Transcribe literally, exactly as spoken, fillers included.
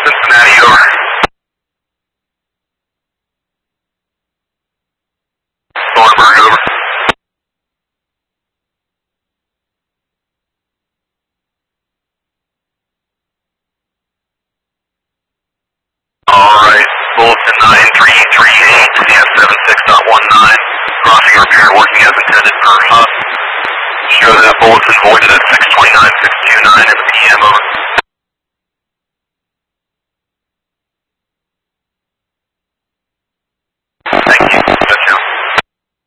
Cincinnati, over. Thornburg, over. Alright, Bulletin nine three three eight, C S seventy-six point one nine, crossing repair working as intended per H U D. Show that Bulletin voided at six twenty-nine six two nine.